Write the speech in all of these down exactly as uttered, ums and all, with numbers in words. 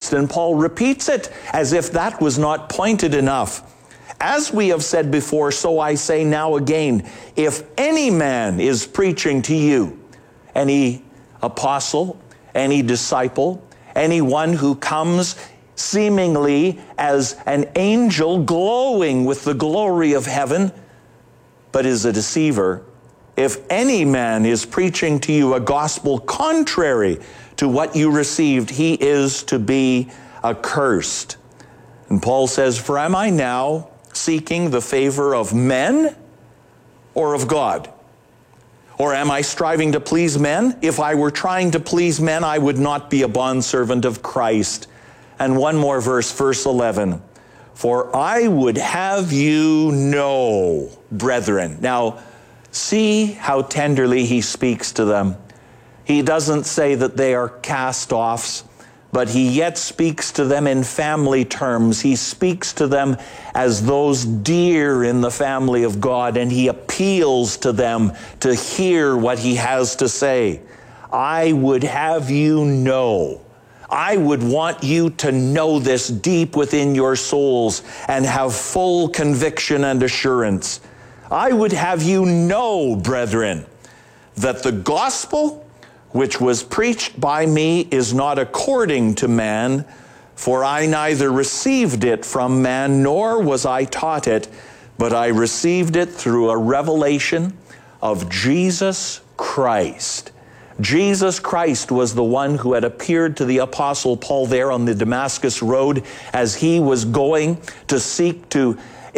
Christ. And Paul repeats it as if that was not pointed enough. As we have said before, so I say now again, if any man is preaching to you, any apostle, any disciple, anyone who comes seemingly as an angel glowing with the glory of heaven, but is a deceiver, if any man is preaching to you a gospel contrary to what you received, he is to be accursed. And Paul says, for am I now seeking the favor of men or of God? Or am I striving to please men? If I were trying to please men, I would not be a bondservant of Christ. And one more verse, verse eleven. For I would have you know, brethren. Now, see how tenderly he speaks to them. He doesn't say that they are cast-offs, but he yet speaks to them in family terms. He speaks to them as those dear in the family of God, and he appeals to them to hear what he has to say. I would have you know. I would want you to know this deep within your souls and have full conviction and assurance. I would have you know, brethren, that the gospel which was preached by me is not according to man, for I neither received it from man, nor was I taught it, but I received it through a revelation of Jesus Christ. Jesus Christ was the one who had appeared to the Apostle Paul there on the Damascus Road as he was going to seek to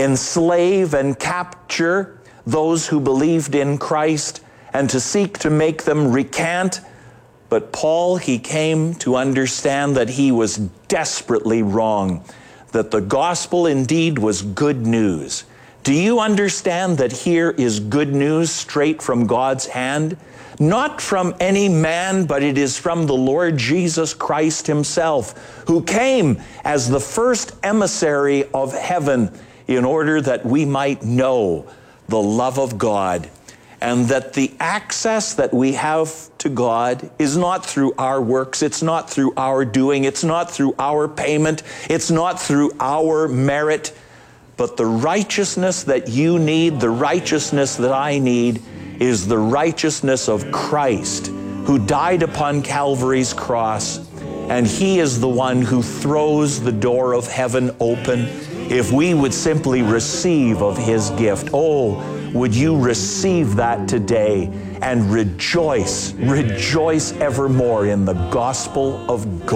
enslave and capture those who believed in Christ and to seek to make them recant. But Paul, he came to understand that he was desperately wrong, that the gospel indeed was good news. Do you understand that here is good news straight from God's hand? Not from any man, but it is from the Lord Jesus Christ himself, who came as the first emissary of heaven in order that we might know the love of God, and that the access that we have to God is not through our works, it's not through our doing, it's not through our payment, it's not through our merit, but the righteousness that you need, the righteousness that I need, is the righteousness of Christ, who died upon Calvary's cross, and he is the one who throws the door of heaven open if we would simply receive of his gift. Oh, would you receive that today and rejoice, rejoice evermore in the gospel of God.